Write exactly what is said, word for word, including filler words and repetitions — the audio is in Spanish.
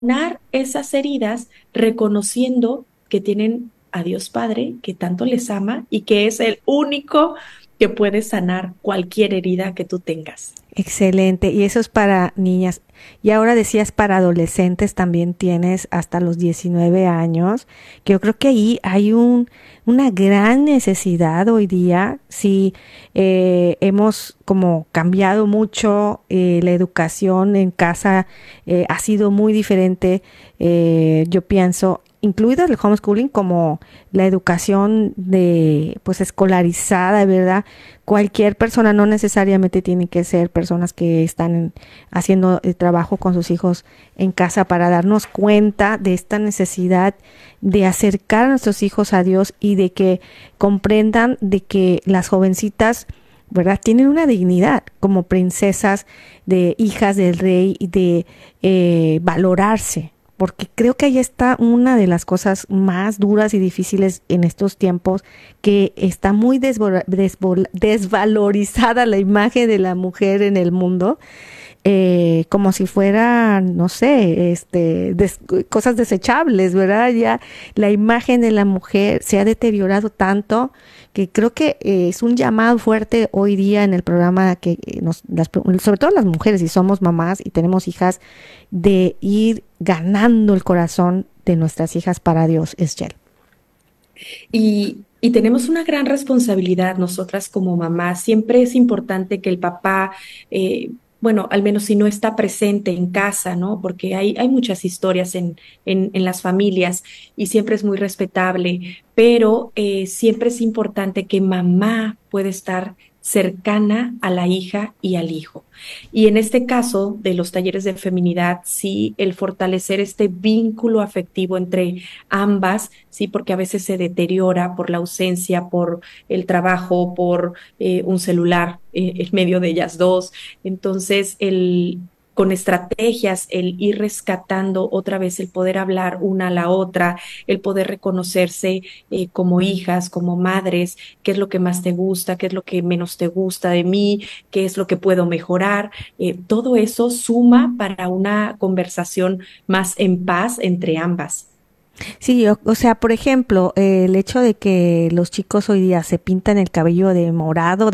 sanar esas heridas reconociendo que tienen a Dios Padre que tanto les ama y que es el único que puede sanar cualquier herida que tú tengas. Excelente, y eso es para niñas. Y ahora decías para adolescentes también tienes hasta los diecinueve años, que yo creo que ahí hay un, una gran necesidad hoy día. Si eh, hemos como cambiado mucho, eh, la educación en casa eh, ha sido muy diferente, eh, yo pienso, incluido el homeschooling como la educación de pues escolarizada, ¿verdad? Cualquier persona, no necesariamente tiene que ser personas que están haciendo el trabajo con sus hijos en casa, para darnos cuenta de esta necesidad de acercar a nuestros hijos a Dios y de que comprendan de que las jovencitas, ¿verdad?, tienen una dignidad como princesas, de hijas del rey, y de eh, valorarse, porque creo que ahí está una de las cosas más duras y difíciles en estos tiempos, que está muy desvol- desvol- desvalorizada la imagen de la mujer en el mundo, eh, como si fuera, no sé, este, des- cosas desechables, ¿verdad? Ya la imagen de la mujer se ha deteriorado tanto, que creo que eh, es un llamado fuerte hoy día en el programa, que eh, nos, las, sobre todo las mujeres, si somos mamás y tenemos hijas, de ir ganando el corazón de nuestras hijas para Dios, Eschel. Y, y tenemos una gran responsabilidad nosotras como mamás. Siempre es importante que el papá, eh, bueno, al menos si no está presente en casa, ¿no? Porque hay, hay muchas historias en, en, en las familias y siempre es muy respetable, pero eh, siempre es importante que mamá pueda estar cercana a la hija y al hijo. Y en este caso de los talleres de feminidad, sí, el fortalecer este vínculo afectivo entre ambas, sí, porque a veces se deteriora por la ausencia, por el trabajo, por eh, un celular eh, en medio de ellas dos. Entonces, el con estrategias, el ir rescatando otra vez, el poder hablar una a la otra, el poder reconocerse eh, como hijas, como madres, qué es lo que más te gusta, qué es lo que menos te gusta de mí, qué es lo que puedo mejorar. Eh, todo eso suma para una conversación más en paz entre ambas. Sí, o, o sea, por ejemplo, eh, el hecho de que los chicos hoy día se pintan el cabello de morado,